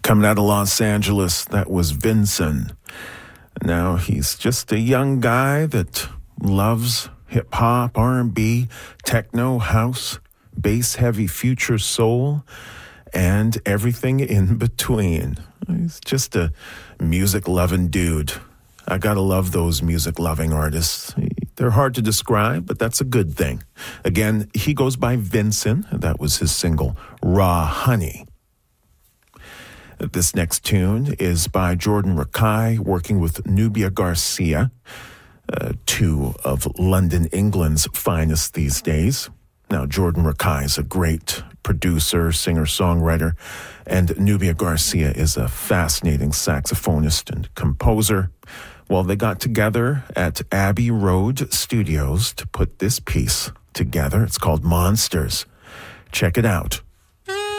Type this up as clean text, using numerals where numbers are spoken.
Coming out of Los Angeles, that was Vincent. Now he's just a young guy that loves hip-hop, R&B, techno, house, bass-heavy future soul, and everything in between. He's just a music-loving dude. I gotta love those music-loving artists. They're hard to describe, but that's a good thing. Again, he goes by Vincent. That was his single, Raw Honey. This next tune is by Jordan Rakei, working with Nubia Garcia, two of London, England's finest these days. Now, Jordan Rakei is a great producer, singer-songwriter, and Nubia Garcia is a fascinating saxophonist and composer. Well, they got together at Abbey Road Studios to put this piece together. It's called Monsters. Check it out.